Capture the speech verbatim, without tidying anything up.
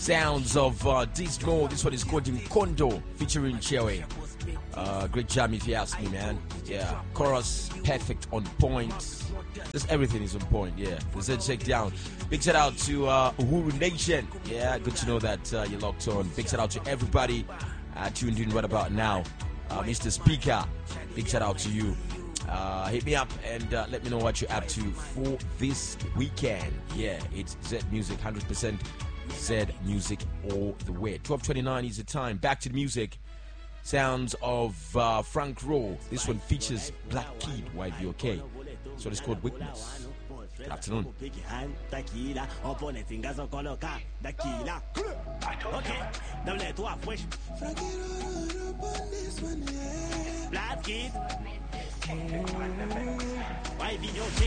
Sounds of uh, Dismo. This one is called Kondo featuring Chewe. Uh, great jam if you ask me, man. Yeah, chorus perfect, on point. Just everything is on point. Yeah, the Z check down. Big shout out to uh, Uhuru Nation. Yeah, good to know that uh, you're locked on. Big shout out to everybody uh, tuned in right about now. Uh, Mister Speaker, big shout out to you. Uh, hit me up and uh, let me know what you're up to for this weekend. Yeah, it's Z Music, one hundred percent Z Music all the way. twelve twenty-nine is the time. Back to the music. Sounds of uh, Frank Rowe. This one features Black Kid, Y V O K. So it's called Witness. Good afternoon. Black Kid.